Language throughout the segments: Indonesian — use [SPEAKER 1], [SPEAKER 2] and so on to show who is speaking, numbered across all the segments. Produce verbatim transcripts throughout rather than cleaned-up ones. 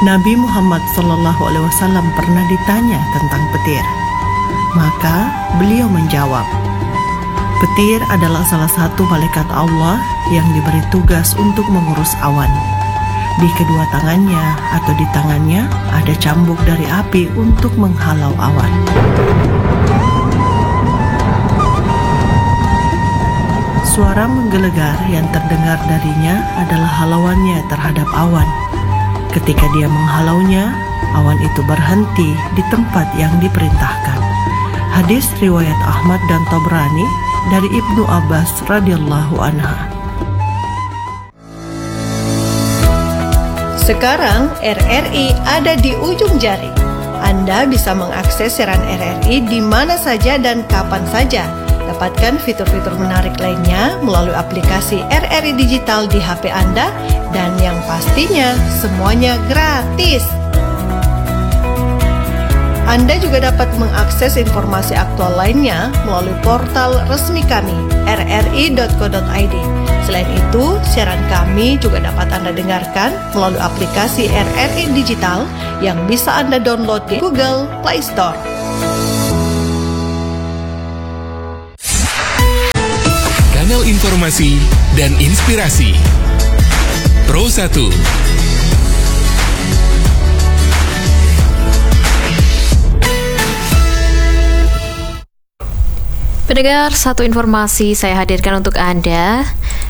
[SPEAKER 1] Nabi Muhammad shallallahu alaihi wasallam pernah ditanya tentang petir. Maka beliau menjawab, petir adalah salah satu malaikat Allah yang diberi tugas untuk mengurus awan. Di kedua tangannya atau di tangannya ada cambuk dari api untuk menghalau awan. Suara menggelegar yang terdengar darinya adalah halauannya terhadap awan. Ketika dia menghalaunya, awan itu berhenti di tempat yang diperintahkan. Hadis riwayat Ahmad dan Tabrani dari Ibnu Abbas radhiyallahu anha.
[SPEAKER 2] Sekarang R R I ada di ujung jari. Anda bisa mengakses siaran R R I di mana saja dan kapan saja. Dapatkan fitur-fitur menarik lainnya melalui aplikasi R R I Digital di H P Anda, dan yang pastinya semuanya gratis. Anda juga dapat mengakses informasi aktual lainnya melalui portal resmi kami r r i dot co dot i d. Selain itu, siaran kami juga dapat Anda dengarkan melalui aplikasi R R I Digital yang bisa Anda download di Google Play Store.
[SPEAKER 3] Kanal informasi dan inspirasi Pro satu.
[SPEAKER 4] Pendengar, satu informasi saya hadirkan untuk Anda.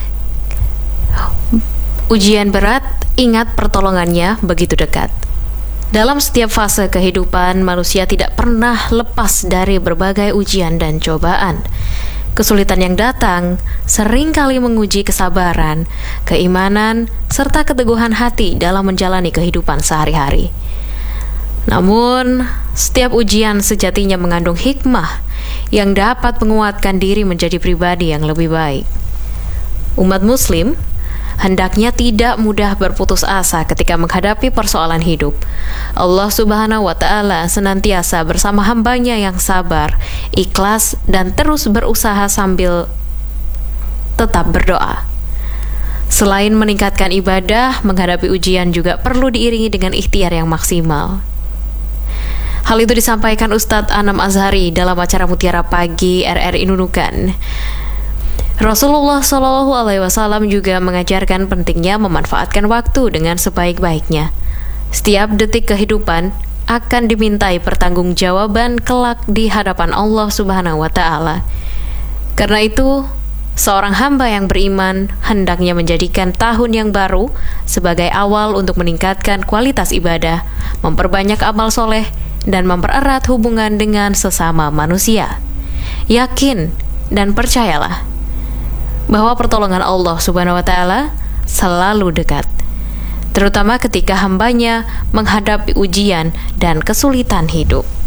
[SPEAKER 4] Ujian berat, ingat pertolongannya begitu dekat. Dalam setiap fase kehidupan, manusia tidak pernah lepas dari berbagai ujian dan cobaan. Kesulitan yang datang seringkali menguji kesabaran, keimanan, serta keteguhan hati dalam menjalani kehidupan sehari-hari. Namun, setiap ujian sejatinya mengandung hikmah yang dapat menguatkan diri menjadi pribadi yang lebih baik. Umat Muslim hendaknya tidak mudah berputus asa ketika menghadapi persoalan hidup. Allah Subhanahu wa Ta'ala senantiasa bersama hambanya yang sabar, ikhlas, dan terus berusaha sambil tetap berdoa. Selain meningkatkan ibadah, menghadapi ujian juga perlu diiringi dengan ikhtiar yang maksimal. Hal itu disampaikan Ustadz Anam Azhari dalam acara Mutiara Pagi R R I Nunukan. Rasulullah shallallahu alaihi wasallam juga mengajarkan pentingnya memanfaatkan waktu dengan sebaik-baiknya. Setiap detik kehidupan akan dimintai pertanggungjawaban kelak di hadapan Allah Subhanahu wa Ta'ala. Karena itu, seorang hamba yang beriman hendaknya menjadikan tahun yang baru sebagai awal untuk meningkatkan kualitas ibadah, memperbanyak amal soleh, dan mempererat hubungan dengan sesama manusia. Yakin dan percayalah bahwa pertolongan Allah Subhanahu wa Ta'ala selalu dekat, terutama ketika hambanya menghadapi ujian dan kesulitan hidup.